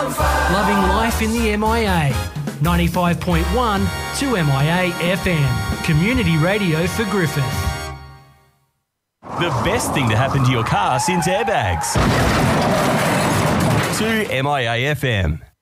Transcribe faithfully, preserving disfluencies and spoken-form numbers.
Loving life in the M I A. ninety-five point one to M I A F M. Community radio for Griffith. The best thing to happen to your car since airbags. To M I A F M.